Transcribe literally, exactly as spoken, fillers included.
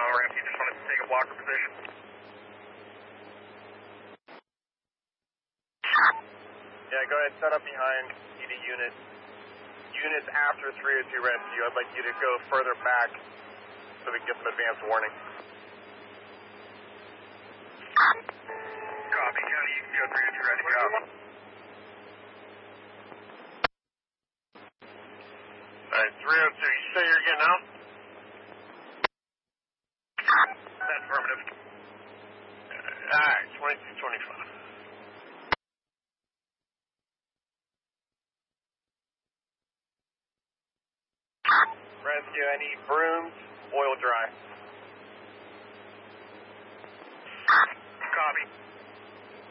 Rescue, just wanted to take a blocker position. Yeah, go ahead, set up behind E D unit. Units after three oh two rescue, I'd like you to go further back so we can get some advance warning. Copy, County, you can go three oh two rescue out. Alright, three oh two, you say you're getting out? That's affirmative. Alright, twenty-two twenty-five. Rescue, I need brooms, oil dry.